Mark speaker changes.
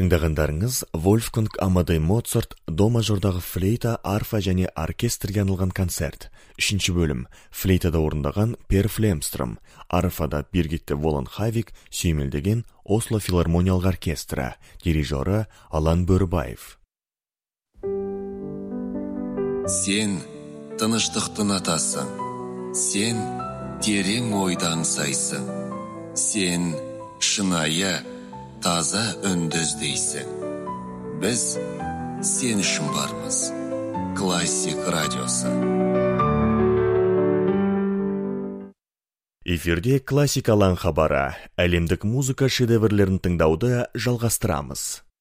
Speaker 1: Тыңдағандарыңыз Вольфганг Амадей Моцарт до мажордағы флейта, арфа және оркестрге арналған концерт. 3 бөлім. Флейтада орындаған Пер Флемстром, арфада Биргитте Волан Хавик сүйемелдеген Осло филармониялық оркестрі, дирижері Алан Бөрібаев.
Speaker 2: Сен тыныштықтың атасың, сен терең ойдан сайсың, сен шынайы, таза үнді іздейсің. Біз сен үшін бармыз. Классик радиосы.
Speaker 1: Эфирде классик алаң хабары. Әлемдік музыка шедеврлерін тыңдауды жалғастырамыз.